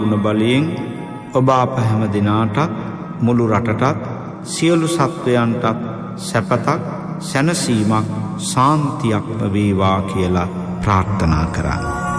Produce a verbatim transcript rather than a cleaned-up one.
ගුණ බලයෙන් ඔබ අප හැම දිනාටත් මුළු රටටත් සියලු සත්වයන්ටත් සැපතක් සැනසීමක් සාන්තියක්ම වේවා කියලා ප්‍රාර්ථනා කරන්න.